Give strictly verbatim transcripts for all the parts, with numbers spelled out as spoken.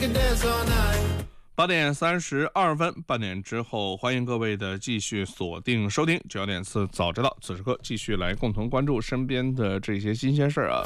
八点三十二分，半点之后，欢迎各位的继续锁定收听九点四早知道。此时刻继续来共同关注身边的这些新鲜事儿啊。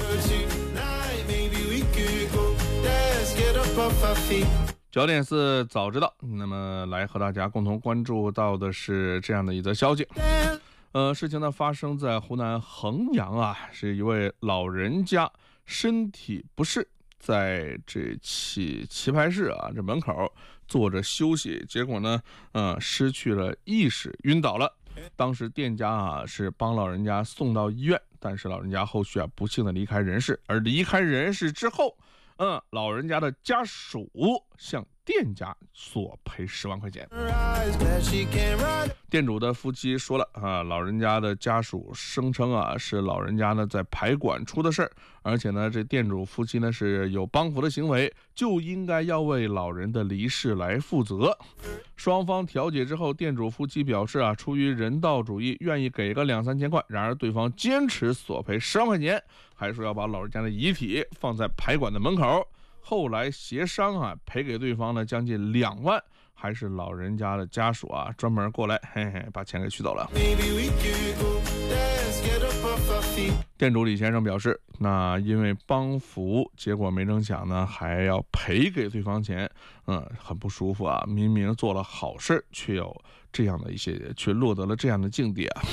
九点四早知道，那么来和大家共同关注到的是这样的一则消息。呃，事情呢发生在湖南衡阳啊，是一位老人家身体不适，在这棋棋牌室啊这门口坐着休息，结果呢，呃，失去了意识，晕倒了。当时店家啊是帮老人家送到医院，但是老人家后续啊不幸的离开人世。而离开人世之后，嗯，老人家的家属向店家索赔十万块钱。店主的夫妻说了啊，老人家的家属声称啊，是老人家呢在排管出的事儿，而且呢，这店主夫妻呢是有帮扶的行为，就应该要为老人的离世来负责。双方调解之后，店主夫妻表示啊，出于人道主义，愿意给个两三千块，然而对方坚持索赔十万块钱，还说要把老人家的遗体放在排管的门口。后来协商啊，赔给对方呢将近两万，还是老人家的家属啊专门过来，嘿嘿，把钱给取走了。店主李先生表示，那因为帮扶，结果没成想呢还要赔给对方钱，嗯，很不舒服啊！明明做了好事，却有这样的一些，却落得了这样的境地啊！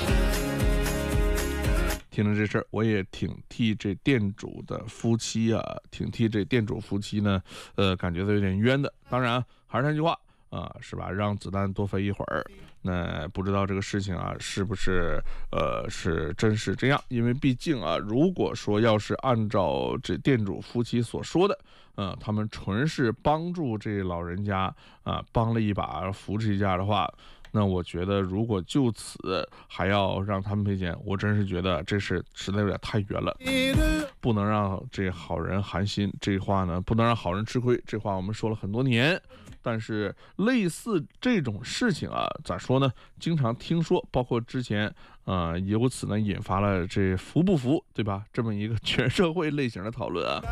听了这事儿，我也挺替这店主的夫妻啊，挺替这店主夫妻呢，呃，感觉到有点冤的。当然，还是那句话啊，是吧？让子弹多飞一会儿。那不知道这个事情啊，是不是呃是真是这样？因为毕竟啊，如果说要是按照这店主夫妻所说的，呃，他们纯是帮助这老人家啊，帮了一把，扶持一下的话。那我觉得，如果就此还要让他们赔钱，我真是觉得这是实在有点太冤了。不能让这好人寒心，这话呢，不能让好人吃亏，这话我们说了很多年。但是类似这种事情啊，咋说呢？经常听说，包括之前，呃，由此呢引发了这服不服，对吧？这么一个全社会类型的讨论啊。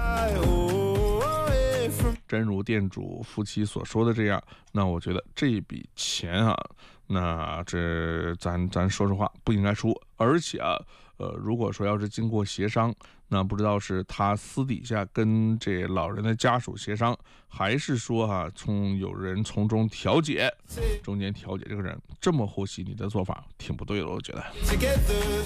真如店主夫妻所说的这样，那我觉得这笔钱啊，那这咱咱说实话不应该出，而且啊，呃，如果说要是经过协商，那不知道是他私底下跟这老人的家属协商，还是说哈、啊，从有人从中调解，中间调解这个人这么和稀泥的做法，挺不对的，我觉得。